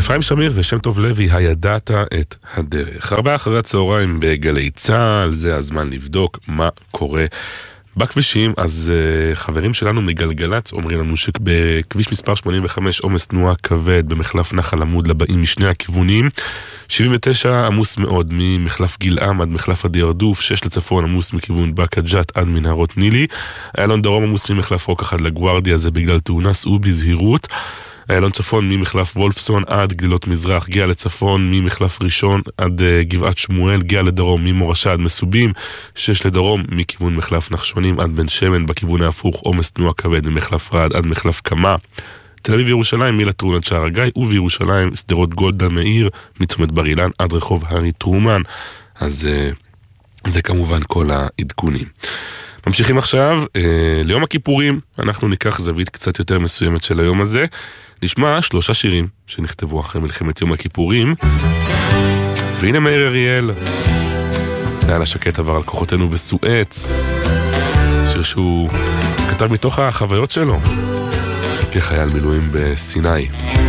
אפרים שמיר ושם טוב לוי, הידעת את הדרך. 4 אחרי הצהריים בגלי צהל, זה הזמן לבדוק מה קורה בכבישים. אז חברים שלנו מגלגלץ אומרים לנו שבכביש מספר 85 עומס תנועה כבד במחלף נחל עמוד לבאים משני הכיוונים, 79 עמוס מאוד ממחלף גילעם עד מחלף עדי הרדוף, 6 לצפון עמוס מכיוון באקה ג'ת עד מנהרות נילי, איילון דרום עמוס ממחלף רוק 1 לגוארדיה, זה בגלל תאונה, סעו בזהירות. איילון צפון ממחלף וולפסון עד גלילות מזרח, גאה לצפון ממחלף ראשון עד גבעת שמואל, גאה לדרום ממורשה עד מסובים, 6 לדרום מכיוון מחלף נחשונים עד בן שמן, בכיוון ההפוך עומס תנועה כבד ממחלף רעד עד מחלף קמה. תל אביב ירושלים מלטרון עד שער הגיא, ובירושלים שדרות גולדה מאיר מצומת בר אילן עד רחוב הארי טרומן. אז זה כמובן כל העדכונים. ממשיכים עכשיו ליום הכיפורים, אנחנו ניקח זווית קצת יותר מסוימת של היום הזה, נשמע 3 שירים שנכתבו אחרי מלחמת יום הכיפורים, והנה מאיר אריאל, לילה שקט עבר על כוחותינו בסואץ, שיר שהוא כתב מתוך החוויות שלו כחייל מילואים בסיני.